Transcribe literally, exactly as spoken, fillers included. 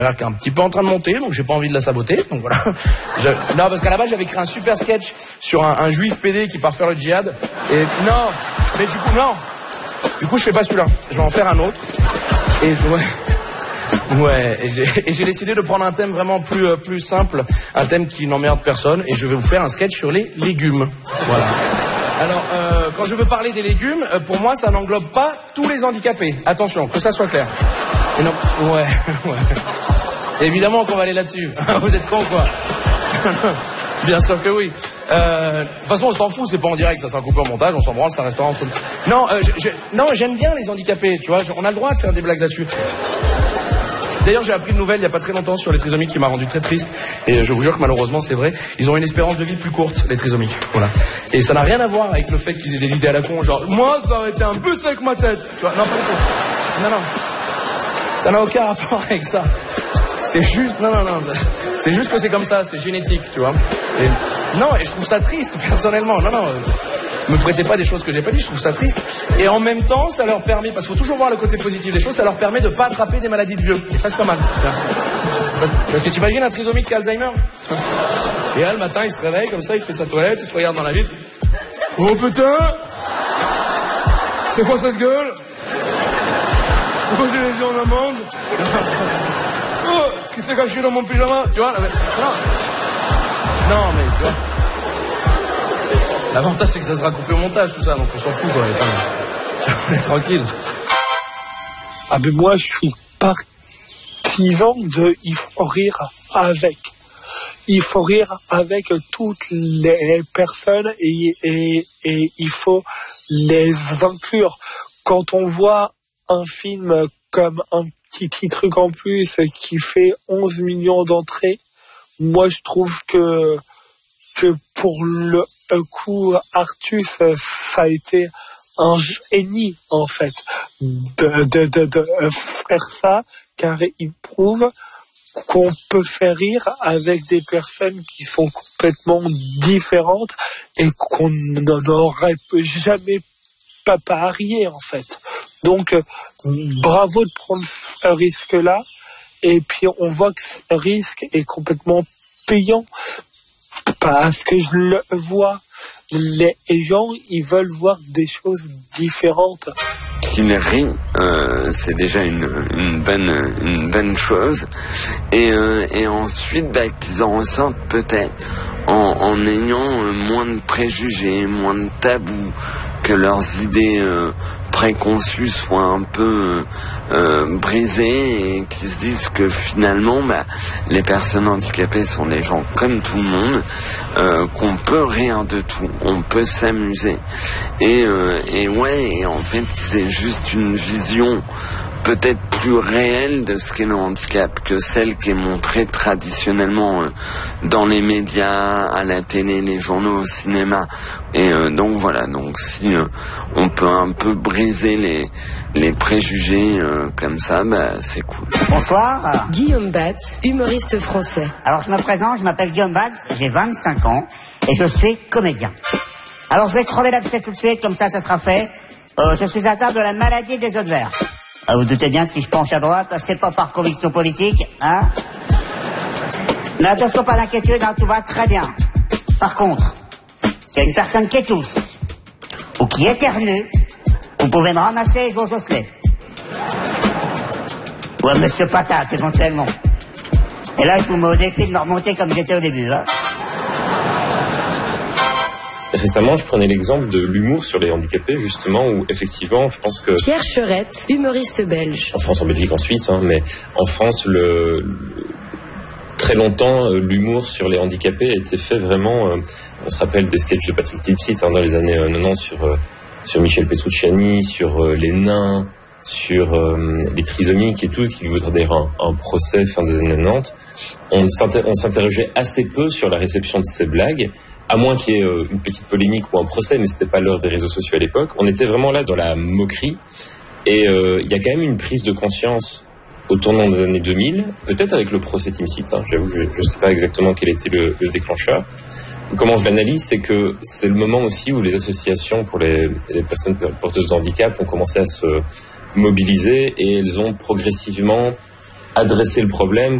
qui est un petit peu en train de monter, donc j'ai pas envie de la saboter, donc voilà. Je... Non, parce qu'à la base, j'avais créé un super sketch sur un, un juif pédé qui part faire le djihad, et non, mais du coup, non. Du coup, je fais pas celui-là, je vais en faire un autre, et ouais, ouais, et j'ai, et j'ai décidé de prendre un thème vraiment plus, euh, plus simple, un thème qui n'emmerde personne, et je vais vous faire un sketch sur les légumes, voilà. Alors, euh, quand je veux parler des légumes, euh, pour moi, ça n'englobe pas tous les handicapés, attention, que ça soit clair. Et non, ouais, ouais. Évidemment qu'on va aller là-dessus. Vous êtes cons, quoi. Bien sûr que oui. Euh, de toute façon, on s'en fout, c'est pas en direct, ça sera coupé en montage, on s'en branle, ça restera entre nous. Non, euh, je, je, non, j'aime bien les handicapés, tu vois, je, on a le droit de faire des blagues là-dessus. D'ailleurs, j'ai appris une nouvelle il y a pas très longtemps sur les trisomiques qui m'a rendu très triste. Et je vous jure que malheureusement, c'est vrai, ils ont une espérance de vie plus courte, les trisomiques. Voilà. Et ça n'a rien à voir avec le fait qu'ils aient des idées à la con, genre, moi, ça aurait été un bus avec ma tête. Tu vois, non, pas du tout. Non, non. Ça n'a aucun rapport avec ça. C'est juste, non, non, non. C'est juste que c'est comme ça, c'est génétique, tu vois. Et, non, et je trouve ça triste, personnellement. Non, non. Me prêtez pas des choses que j'ai pas dit, je trouve ça triste. Et en même temps, ça leur permet, parce qu'il faut toujours voir le côté positif des choses, ça leur permet de pas attraper des maladies de vieux. Et ça, c'est pas mal. Parce que tu imagines un trisomique qui a Alzheimer? Et là, le matin, il se réveille comme ça, il fait sa toilette, il se regarde dans la vitre. Oh putain! C'est quoi cette gueule? Pourquoi j'ai les yeux en amande? Oh, qui s'est caché dans mon pyjama? Tu vois? Non. Non, mais tu vois. L'avantage, c'est que ça sera coupé au montage, tout ça, donc on s'en fout, quoi. On est tranquille. Ah, mais moi, je suis partisan de il faut rire avec. Il faut rire avec toutes les personnes et, et, et il faut les inclure. Quand on voit un film comme Un petit, petit truc en plus qui fait onze millions d'entrées, moi je trouve que, que pour le coup, Artus, ça a été un génie en fait de, de, de, de faire ça, car il prouve qu'on peut faire rire avec des personnes qui sont complètement différentes et qu'on n'aurait jamais pas parié en fait. Donc bravo de prendre ce risque-là, et puis on voit que ce risque est complètement payant parce que je le vois, les gens ils veulent voir des choses différentes. Qu'il rit, euh, c'est déjà une, une bonne une bonne chose, et euh, et ensuite bah, qu'ils en ressortent peut-être en, en ayant euh, moins de préjugés, moins de tabous, que leurs idées euh, préconçues soient un peu euh, brisées, et qu'ils se disent que finalement bah, les personnes handicapées sont des gens comme tout le monde, euh, qu'on peut rire de tout, on peut s'amuser, et, euh, et ouais, et en fait c'est juste une vision peut-être plus réelle de ce qu'est le handicap que celle qui est montrée traditionnellement euh, dans les médias, à la télé, les journaux, au cinéma. Et euh, donc voilà, donc si euh, on peut un peu briser les, les préjugés euh, comme ça, bah, c'est cool. Bonsoir. Guillaume Batz, humoriste français. Alors je me présente, je m'appelle Guillaume Batz, j'ai vingt-cinq ans et je suis comédien. Alors je vais crever l'abcès tout de suite, comme ça ça sera fait. Euh, je suis atteint de la maladie des œufs verts. Ah, vous doutez bien que si je penche à droite, c'est pas par conviction politique, hein? Mais attention, pas d'inquiétude, hein, tout va très bien. Par contre, s'il y a une personne qui tousse, ou qui éternue, vous pouvez me ramasser et je vous osseler. Ou à Monsieur Patate, éventuellement. Et là, je vous mets au défi de me remonter comme j'étais au début, hein. Récemment, je prenais l'exemple de l'humour sur les handicapés, justement, où effectivement, je pense que... Pierre Cherette, humoriste belge. En France, en Belgique, en Suisse, hein, mais en France, le... le... très longtemps, l'humour sur les handicapés a été fait vraiment... Euh... On se rappelle des sketchs de Patrick Timsit hein, dans les années euh, quatre-vingt-dix sur, euh, sur Michel Petrucciani, sur euh, les nains, sur euh, les trisomiques et tout, qui lui voudraient d'ailleurs un, un procès fin des années quatre-vingt-dix. On, s'inter... on s'interrogeait assez peu sur la réception de ces blagues, à moins qu'il y ait euh, une petite polémique ou un procès, mais c'était pas l'heure des réseaux sociaux à l'époque. On était vraiment là dans la moquerie, et il euh, y a quand même une prise de conscience au tournant des années deux mille, peut-être avec le procès Timsit, hein, j'avoue, je ne sais pas exactement quel était le, le déclencheur. Comment je l'analyse, c'est que c'est le moment aussi où les associations pour les, les personnes porteuses de handicap ont commencé à se mobiliser, et elles ont progressivement adresser le problème